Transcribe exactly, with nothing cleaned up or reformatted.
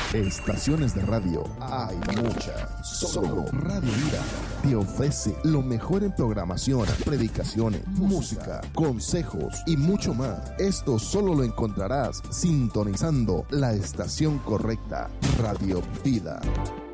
Estaciones de radio hay muchas. Solo Radio Vida te ofrece lo mejor en programación, predicaciones, música, consejos y mucho más. Esto solo lo encontrarás sintonizando la estación correcta, Radio Vida.